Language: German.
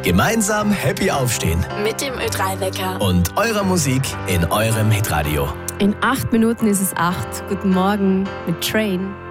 Gemeinsam happy aufstehen. Mit dem Ö3-Wecker. Und eurer Musik in eurem Hitradio. In 8 Minuten ist es 8. Guten Morgen mit Train.